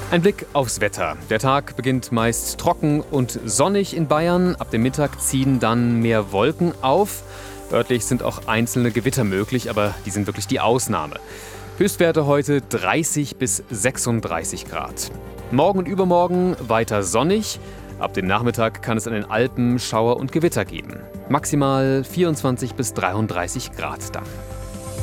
Ein Blick aufs Wetter. Der Tag beginnt meist trocken und sonnig in Bayern. Ab dem Mittag ziehen dann mehr Wolken auf. Örtlich sind auch einzelne Gewitter möglich, aber die sind wirklich die Ausnahme. Höchstwerte heute 30 bis 36 Grad. Morgen und übermorgen weiter sonnig. Ab dem Nachmittag kann es an den Alpen Schauer und Gewitter geben. Maximal 24 bis 33 Grad dann.